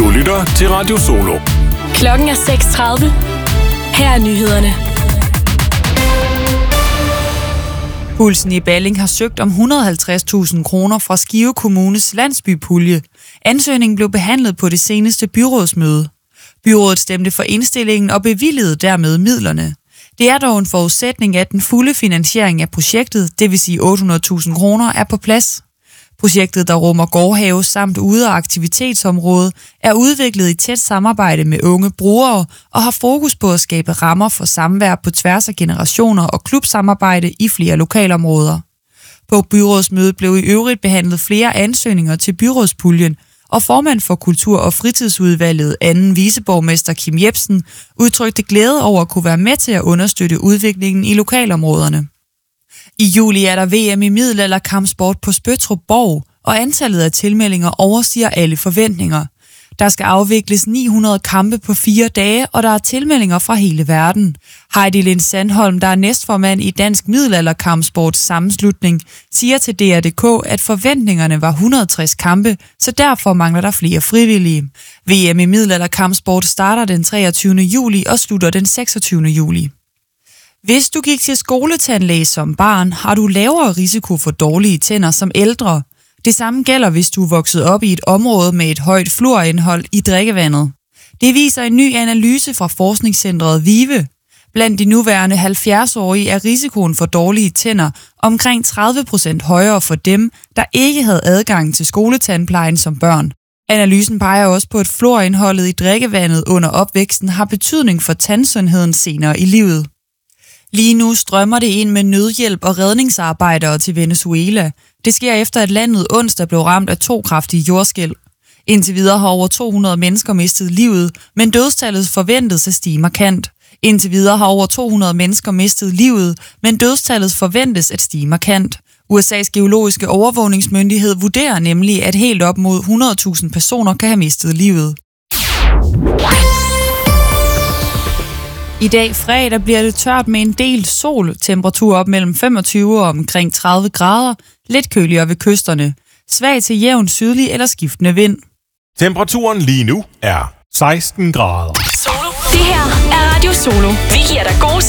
Du lytter til Radio Solo. Klokken er 6:30. Her er nyhederne. Pulsen i Balling har søgt om 150.000 kroner fra Skive Kommunes landsbypulje. Ansøgningen blev behandlet på det seneste byrådsmøde. Byrådet stemte for indstillingen og bevilgede dermed midlerne. Det er dog en forudsætning, at den fulde finansiering af projektet, det vil sige 800.000 kroner, er på plads. Projektet, der rummer gårdhave samt ude- og aktivitetsområde, er udviklet i tæt samarbejde med unge brugere og har fokus på at skabe rammer for samvær på tværs af generationer og klubsamarbejde i flere lokalområder. På byrådsmødet blev i øvrigt behandlet flere ansøgninger til byrådspuljen, og formand for Kultur- og Fritidsudvalget, anden viceborgmester Kim Jebsen, udtrykte glæde over at kunne være med til at understøtte udviklingen i lokalområderne. I juli er der VM i middelalderkampsport på Spøttrup Borg, og antallet af tilmeldinger overstiger alle forventninger. Der skal afvikles 900 kampe på 4 dage, og der er tilmeldinger fra hele verden. Heidi Lind Sandholm, der er næstformand i Dansk Middelalderkampsports sammenslutning, siger til DR.dk, at forventningerne var 160 kampe, så derfor mangler der flere frivillige. VM i middelalderkampsport starter den 23. juli og slutter den 26. juli. Hvis du gik til skoletandlæge som barn, har du lavere risiko for dårlige tænder som ældre. Det samme gælder, hvis du er vokset op i et område med et højt fluorindhold i drikkevandet. Det viser en ny analyse fra forskningscentret VIVE. Blandt de nuværende 70-årige er risikoen for dårlige tænder omkring 30% højere for dem, der ikke havde adgang til skoletandplejen som børn. Analysen peger også på, at fluorindholdet i drikkevandet under opvæksten har betydning for tandsundheden senere i livet. Lige nu strømmer det ind med nødhjælp og redningsarbejdere til Venezuela. Det sker efter, at landet onsdag blev ramt af 2 kraftige jordskælv. Indtil videre har over 200 mennesker mistet livet, men dødstallet forventes at stige markant. Indtil videre har over 200 mennesker mistet livet, men dødstallet forventes at stige markant. USA's geologiske overvågningsmyndighed vurderer nemlig, at helt op mod 100.000 personer kan have mistet livet. I dag fredag bliver det tørt med en del sol, temperatur op mellem 25 og omkring 30 grader, lidt køligere ved kysterne. Svag til jævn sydlig eller skiftende vind. Temperaturen lige nu er 16 grader. Det her er Radio Solo. Vi giver dig gode